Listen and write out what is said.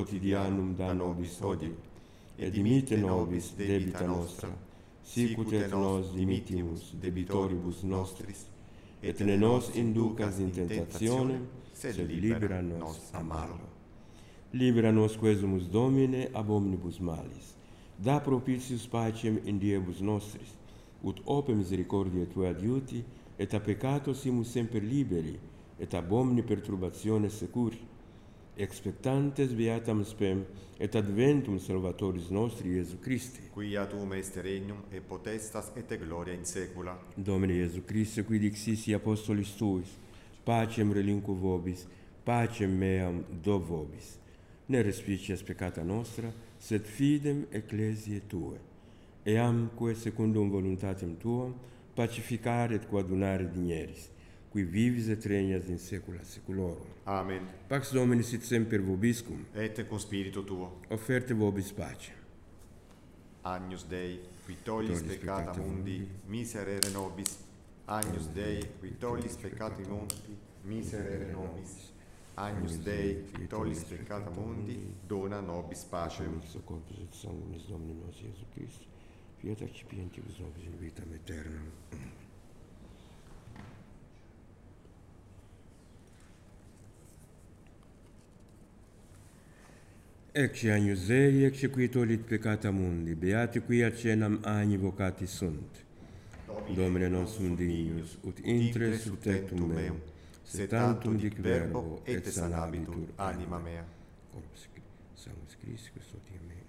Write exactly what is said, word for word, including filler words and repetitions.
quotidianum da nobis hodie, et dimitte nobis debita nostra, sicut et nos dimittimus debitoribus nostris, et ne nos inducas in tentationem, sed libera nos a malo. Libera nos quesumus Domine ab omnibus malis, da propitius pacem in diebus nostris, ut ope misericordiae Tua adiuti, et a peccato simus semper liberi, et ab omni perturbatione securi, expectantes beatam spem, et adventum Salvatoris nostri Iesu Christi. Quia tuum est regnum, et potestas, et gloria in saecula. Domine Iesu Christe, qui dixissi apostolis Tuis, pacem relinquo vobis, pacem meam do vobis. Ne respicias peccata nostra, sed fidem ecclesiae Tue. Eamque secundum voluntatem Tuam, pacificare et coadunare digneris, qui vivis et regnas in saecula saeculorum. Amen. Pax Domini sit semper vobiscum. Et cum spiritu tuo. Offerte vobis pacem. Agnus Dei, qui tollis peccata mundi, miserere nobis. Agnus Dei, qui tollis peccata mundi, miserere nobis. Agnus Dei, qui tollis peccata mundi, dona nobis pacem. Ex corpus et sanguinis Domini nos Iesu Christi, fiat accipientibus nobis in vitam aeternam. Ecce agnus Dei, ecce qui tollit peccata mundi, beati qui a cenam agni vocati sunt. Domine non sum dignus, ut intres sub tectum meum, sed tantum dic verbo, et sanabitur anima mea. Corpus sanguis Christi, custodiam mea.